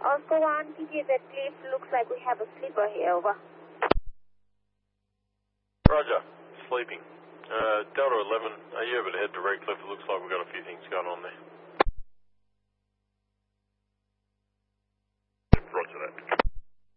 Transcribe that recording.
Oscar 1, PG that Cliff, looks like we have a sleeper here, over. Roger, sleeping. Delta 11, are you able to head to Redcliffe? It looks like we've got a few things going on there.